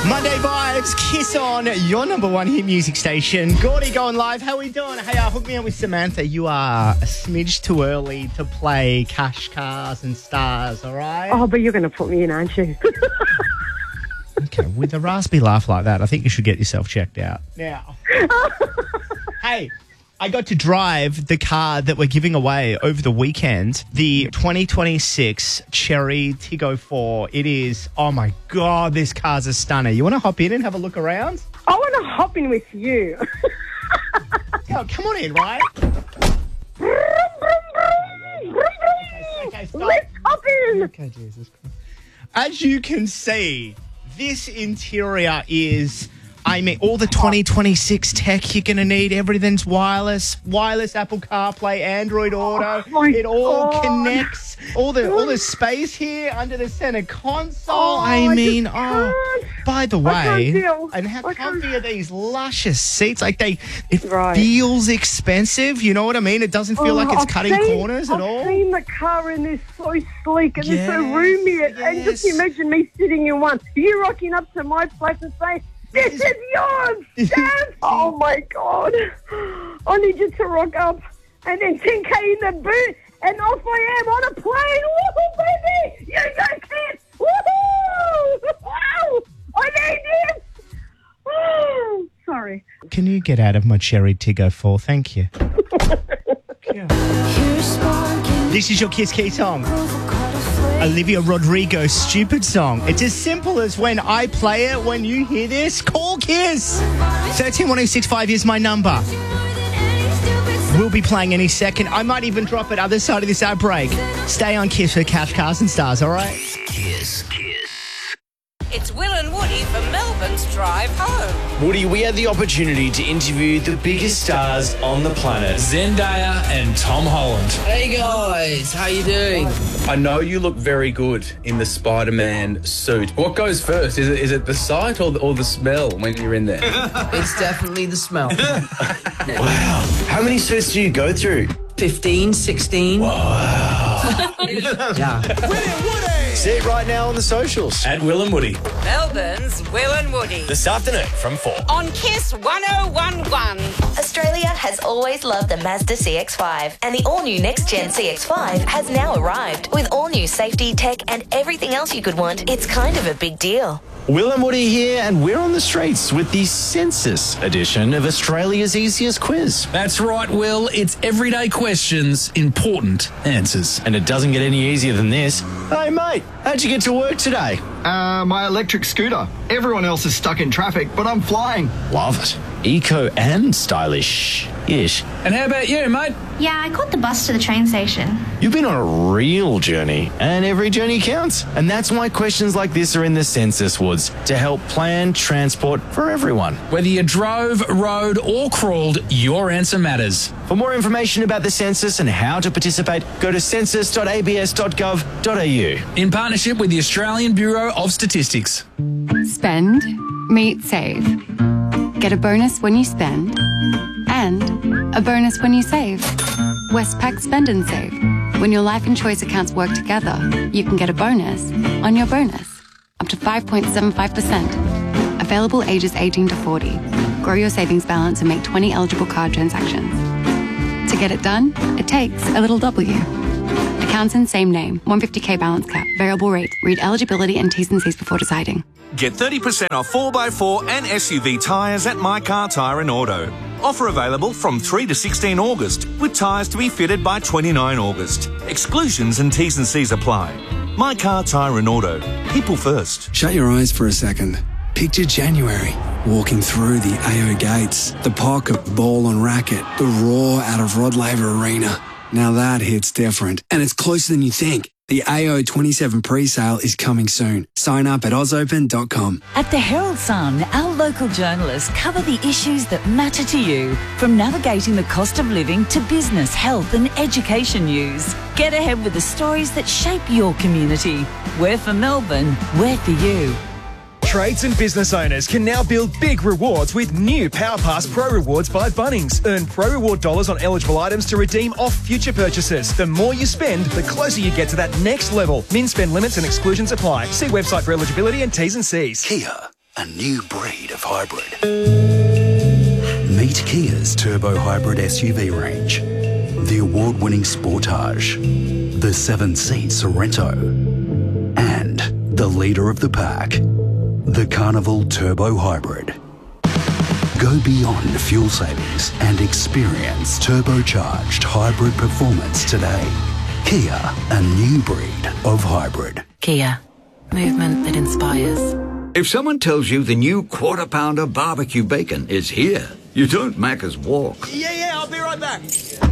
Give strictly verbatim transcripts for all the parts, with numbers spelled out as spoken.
Monday Vibes, Kiss on, your number one hit music station. Gordy going live. How we doing? Hey, uh, hook me up with Samantha. You are a smidge too early to play Cash, Cars and Stars, all right? Oh, but you're going to put me in, aren't you? Okay, with a raspy laugh like that, I think you should get yourself checked out. Now, hey, I got to drive the car that we're giving away over the weekend, the twenty twenty-six Chery Tiggo four. It is, oh my God, this car's a stunner. You want to hop in and have a look around? I want to hop in with you. Oh, come on in, right? Okay, stop. Let's hop in. Okay, Jesus Christ. As you can see, this interior is, I mean, all the twenty twenty-six tech you're going to need. Everything's wireless, wireless Apple CarPlay, Android Auto. Oh my it all God. connects. All the all the space here under the center console. Oh, I I mean, just oh, can't. by the I way, can't deal. and how I comfy can't. are these luscious seats? Like they, it Right. feels expensive. You know what I mean? It doesn't feel Oh, like it's I've cutting seen- corners at I've all. I've seen the car and they're so sleek and they're so Yes, roomy. And- And just yes. imagine me sitting in one. You rocking up to my place and saying, this is yours, Dad. Oh, my God. I need you to rock up. And then ten K in the boot. And off I am on a plane. Woohoo, baby. You go, kids. Woohoo. Wow. I need this. Oh, sorry. Can you get out of my Chery Tiggo four? Thank you. This is your Kiss Key song. Olivia Rodrigo's Stupid Song. It's as simple as when I play it, when you hear this, call Kiss. one three one oh six five is my number. We'll be playing any second. I might even drop it other side of this ad break. Stay on Kiss for Cash, Cars and Stars, all right? Kiss, Kiss. It's Will and Woody for Melbourne's Drive Home. Woody, we had the opportunity to interview the biggest stars on the planet. Zendaya and Tom Holland. Hey guys, how you doing? I know you look very good in the Spider-Man suit. What goes first? Is it is it the sight or the, or the smell when you're in there? It's definitely the smell. Wow. How many suits do you go through? fifteen, sixteen. Wow. Yeah. See it right now on the socials. At Will and Woody. Melbourne's Will and Woody. This afternoon from four. On Kiss one oh one one. Australia has always loved the Mazda C X five, and the all-new next-gen C X five has now arrived. With all-new safety, tech, and everything else you could want, it's kind of a big deal. Will and Woody here, and we're on the streets with the census edition of Australia's easiest quiz. That's right, Will. It's everyday questions, important answers. And it doesn't get any easier than this. Hey, mate, how'd you get to work today? Uh, my electric scooter. Everyone else is stuck in traffic, but I'm flying. Love it. Eco and stylish-ish. And how about you, mate? Yeah, I caught the bus to the train station. You've been on a real journey, and every journey counts. And that's why questions like this are in the Census Woods, to help plan transport for everyone. Whether you drove, rode, or crawled, your answer matters. For more information about the census and how to participate, go to census dot a b s dot gov dot a u. In partnership with the Australian Bureau of Statistics. Spend, meet, save. Get a bonus when you spend, and a bonus when you save. Westpac Spend and Save. When your life and choice accounts work together, you can get a bonus on your bonus. Up to five point seven five percent. Available ages eighteen to forty. Grow your savings balance and make twenty eligible card transactions. To get it done, it takes a little W. Accounts in same name. one hundred fifty K balance cap. Variable rate. Read eligibility and T's and C's before deciding. Get thirty percent off four by four and S U V tyres at My Car Tyre and Auto. Offer available from three to sixteen August, with tyres to be fitted by twenty-nine August. Exclusions and T's and C's apply. My Car Tyre and Auto. People first. Shut your eyes for a second. Picture January, walking through the A O gates, the pocket, ball and racket, the roar out of Rod Laver Arena. Now that hits different, and it's closer than you think. The A O twenty-seven pre-sale is coming soon. Sign up at oz open dot com. At the Herald Sun, our local journalists cover the issues that matter to you, from navigating the cost of living to business, health and education news. Get ahead with the stories that shape your community. We're for Melbourne, we're for you. Trades and business owners can now build big rewards with new PowerPass Pro Rewards by Bunnings. Earn Pro Reward dollars on eligible items to redeem off future purchases. The more you spend, the closer you get to that next level. Min spend limits and exclusions apply. See website for eligibility and T's and C's. Kia. a new breed of hybrid. Meet Kia's turbo hybrid S U V range, the award-winning Sportage, the seven-seat Sorento, and the leader of the pack, the Carnival Turbo Hybrid. Go beyond fuel savings and experience turbocharged hybrid performance today. Kia, a new breed of hybrid. Kia, movement that inspires. If someone tells you the new Quarter Pounder barbecue bacon is here, you don't Macca's walk. Yeah, yeah, I'll be right back.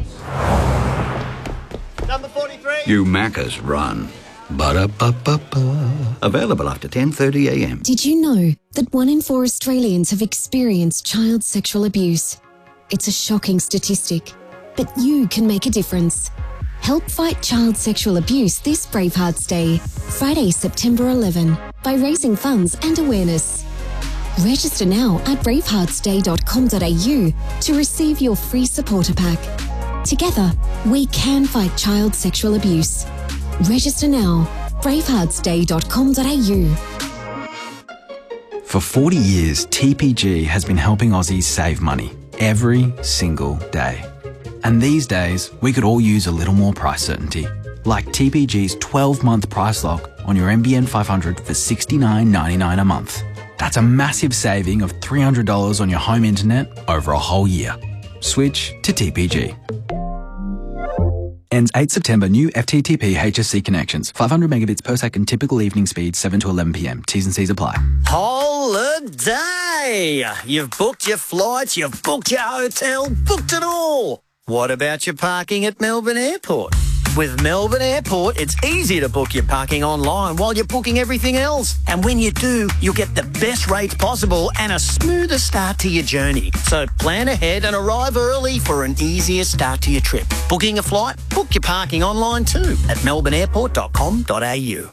Number forty-three. You Macca's run. Ba-da-ba-ba-ba. Available after ten thirty a m. Did you know that one in four Australians have experienced child sexual abuse? It's a shocking statistic, but you can make a difference. Help fight child sexual abuse this Bravehearts Day, Friday, September eleventh, by raising funds and awareness. Register now at bravehearts day dot com dot a u to receive your free supporter pack. Together, we can fight child sexual abuse. Register now, bravehearts day dot com dot a u. For forty years, T P G has been helping Aussies save money every single day. And these days, we could all use a little more price certainty, like T P G's twelve-month price lock on your N B N five hundred for sixty-nine ninety-nine a month. That's a massive saving of three hundred dollars on your home internet over a whole year. Switch to T P G. Ends eighth September. New F T T P H S C connections. five hundred megabits per second typical evening speed, seven to eleven p m. T's and C's apply. Holiday! You've booked your flights, you've booked your hotel, booked it all. What about your parking at Melbourne Airport? With Melbourne Airport, it's easy to book your parking online while you're booking everything else. And when you do, you'll get the best rates possible and a smoother start to your journey. So plan ahead and arrive early for an easier start to your trip. Booking a flight? Book your parking online too at melbourne airport dot com dot a u.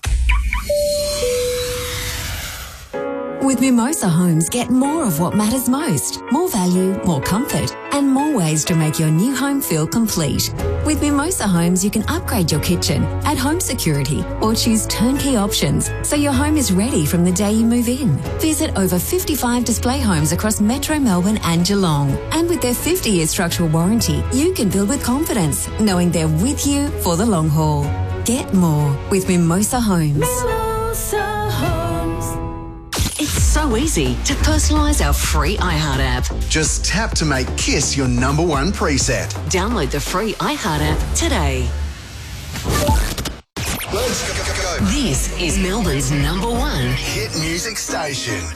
With Mimosa Homes, get more of what matters most. More value, more comfort, and more ways to make your new home feel complete. With Mimosa Homes, you can upgrade your kitchen, add home security, or choose turnkey options so your home is ready from the day you move in. Visit over fifty-five display homes across Metro Melbourne and Geelong. And with their fifty-year structural warranty, you can build with confidence, knowing they're with you for the long haul. Get more with Mimosa Homes. Mimosa Homes. It's so easy to personalise our free iHeart app. Just tap to make Kiss your number one preset. Download the free iHeart app today. Let's go, go, go. This is Melbourne's number one hit music station.